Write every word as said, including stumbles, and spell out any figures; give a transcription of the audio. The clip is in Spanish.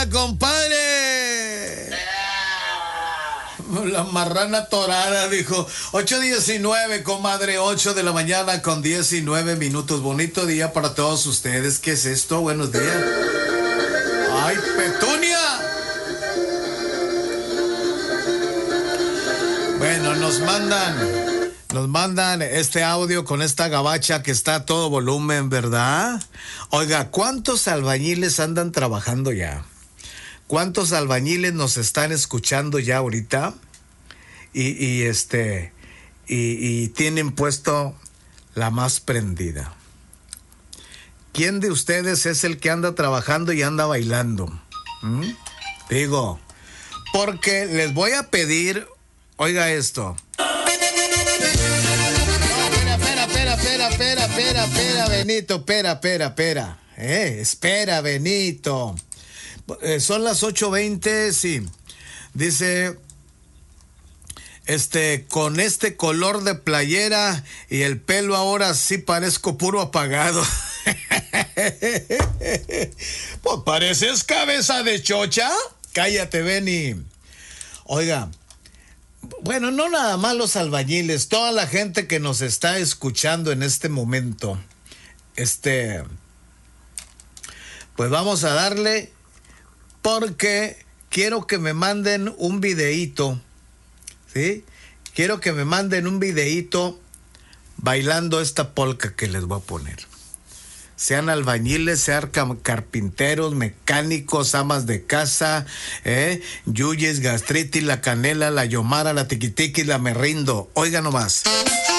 compadre. La marrana torada, dijo. ocho diecinueve, comadre, ocho de la mañana con diecinueve minutos. Bonito día para todos ustedes. ¿Qué es esto? Buenos días. ¡Ay, Petunia! Bueno, nos mandan, nos mandan este audio con esta gabacha que está a todo volumen, ¿verdad? Oiga, ¿cuántos albañiles andan trabajando ya? ¿Cuántos albañiles nos están escuchando ya ahorita? Y, y este, y, y tienen puesto la más prendida. ¿Quién de ustedes es el que anda trabajando y anda bailando? ¿Mm? Digo, porque les voy a pedir, oiga esto. No, espera, espera, espera, espera, espera, espera, espera, Benito, espera, espera, espera. Eh, espera, Benito. Eh, son las ocho veinte, sí. Dice, este, con este color de playera y el pelo ahora sí parezco puro apagado. Pues pareces cabeza de chocha. Cállate, Beni. Oiga, bueno, no nada más los albañiles, toda la gente que nos está escuchando en este momento. Este, pues vamos a darle, porque quiero que me manden un videíto, ¿sí? Quiero que me manden un videíto bailando esta polca que les voy a poner. Sean albañiles, sean carpinteros, mecánicos, amas de casa, ¿eh? Yuyes, gastritis, la canela, la yomara, la tiquitiqui, la me rindo. Oiga nomás.